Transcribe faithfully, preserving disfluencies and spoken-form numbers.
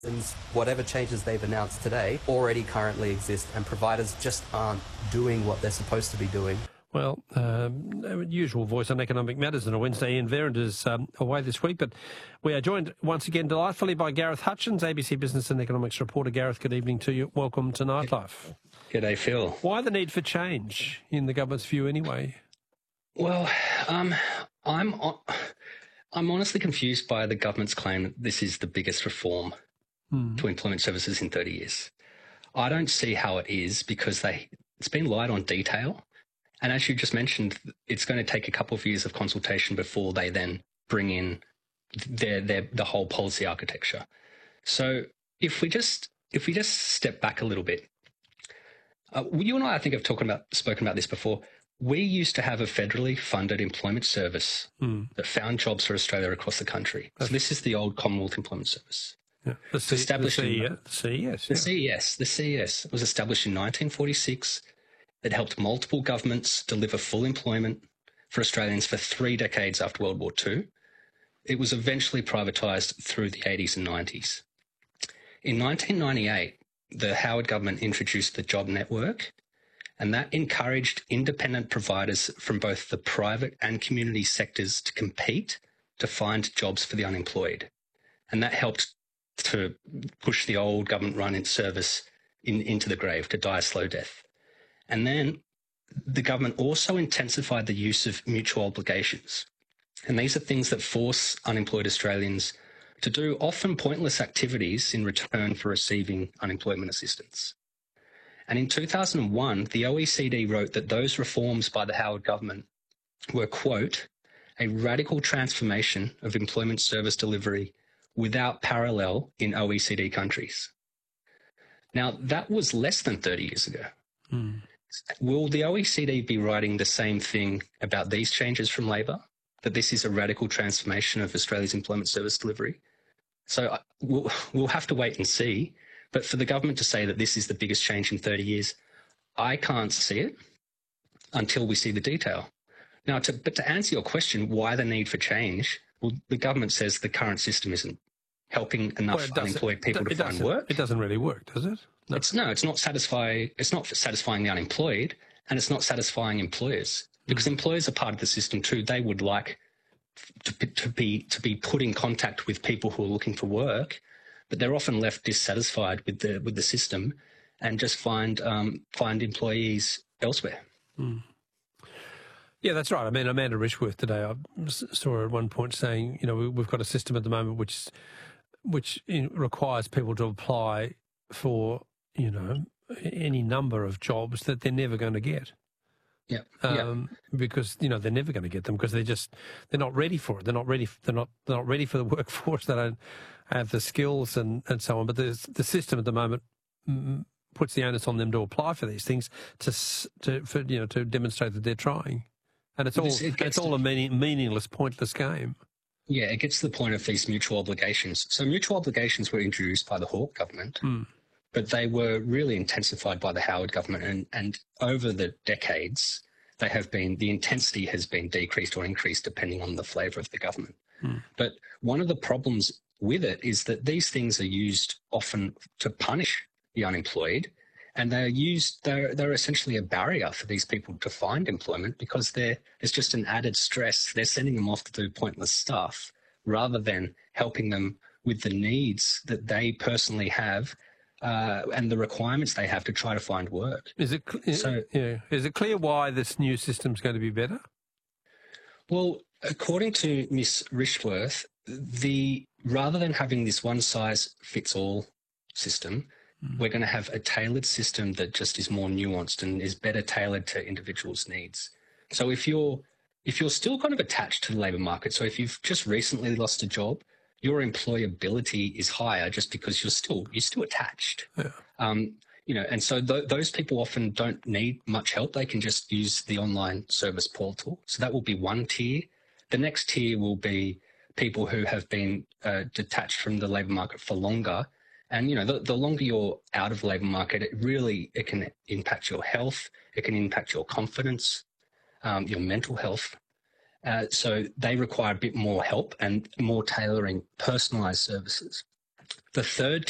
whatever changes they've announced today already currently exist, and providers just aren't doing what they're supposed to be doing. Well, um, usual voice on economic matters on a Wednesday. Ian Verrand is um, away this week, but we are joined once again delightfully by Gareth Hutchins, A B C Business and Economics reporter. Gareth, good evening to you. Welcome to Nightlife. G'day, Phil. Why the need for change in the government's view anyway? Well, um, I'm I'm honestly confused by the government's claim that this is the biggest reform hmm. to employment services in thirty years. I don't see how it is, because they it's been light on detail. And as you just mentioned, it's going to take a couple of years of consultation before they then bring in their, their the whole policy architecture. So if we just if we just step back a little bit, uh, you and I, I think, have talked about spoken about this before. We used to have a federally funded employment service mm. that found jobs for Australia across the country. So this is the old Commonwealth Employment Service. Yeah. The, C- established the, C- in, the C E S. The yeah. C E S. The C E S was established in nineteen forty-six. It helped multiple governments deliver full employment for Australians for three decades after World War Two. It was eventually privatised through the eighties and nineties. In nineteen ninety-eight, the Howard government introduced the Job Network, and that encouraged independent providers from both the private and community sectors to compete to find jobs for the unemployed. And that helped to push the old government-run service in, into the grave, to die a slow death. And then the government also intensified the use of mutual obligations. And these are things that force unemployed Australians to do often pointless activities in return for receiving unemployment assistance. And in two thousand one, the O E C D wrote that those reforms by the Howard government were, quote, a radical transformation of employment service delivery without parallel in O E C D countries. Now, that was less than thirty years ago. Hmm. Will the O E C D be writing the same thing about these changes from Labor, that this is a radical transformation of Australia's employment service delivery? So we'll, we'll have to wait and see. But for the government to say that this is the biggest change in thirty years, I can't see it until we see the detail. Now, to, but to answer your question, why the need for change? Well, the government says the current system isn't helping enough well, unemployed people to find work. It doesn't really work, does it? No. It's no, it's not satisfy. It's not satisfying the unemployed, and it's not satisfying employers, because mm. employers are part of the system too. They would like to, to be to be put in contact with people who are looking for work, but they're often left dissatisfied with the with the system, and just find um, find employees elsewhere. Mm. Yeah, that's right. I mean, Amanda Rishworth today, I saw her at one point saying, you know, we've got a system at the moment which which requires people to apply for, you know, any number of jobs that they're never going to get. Yeah. Um, yeah. Because, you know, they're never going to get them because they're just, they're not ready for it. They're not ready, they're not, they're not ready for the workforce. They don't have the skills and, and so on. But the, the system at the moment puts the onus on them to apply for these things to, to for, you know, to demonstrate that they're trying. And it's all, it it's all to, a meaning, meaningless, pointless game. Yeah, it gets to the point of these mutual obligations. So mutual obligations were introduced by the Hawke government, mm. but they were really intensified by the Howard government. And, and over the decades, they have been, the intensity has been decreased or increased depending on the flavour of the government. Mm. But one of the problems with it is that these things are used often to punish the unemployed, and they're used, they're, they're essentially a barrier for these people to find employment because they're, it's just an added stress. They're sending them off to do pointless stuff rather than helping them with the needs that they personally have uh, and the requirements they have to try to find work. Is it, so, yeah. Is it clear why this new system's going to be better? Well, according to Miss Rishworth, the rather than having this one-size-fits-all system, we're going to have a tailored system that just is more nuanced and is better tailored to individuals' needs. So if you're if you're still kind of attached to the labour market, so if you've just recently lost a job, your employability is higher just because you're still you're still attached. Yeah. Um, you know, and so th- those people often don't need much help. They can just use the online service portal. So that will be one tier. The next tier will be people who have been uh, detached from the labour market for longer. And, you know, the, the longer you're out of the labour market, it really, it can impact your health, it can impact your confidence, um, your mental health. Uh, so they require a bit more help and more tailoring, personalised services. The third